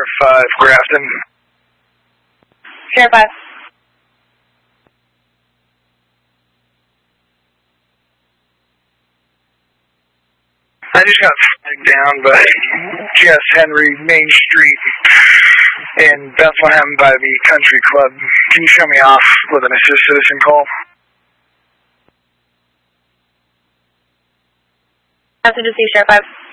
5, Grafton. Sheriff 5. I just got flagged down by Jess Henry, Main Street in Bethlehem by the Country Club. Can you show me off with an assist citizen call? Message to see Sheriff 5.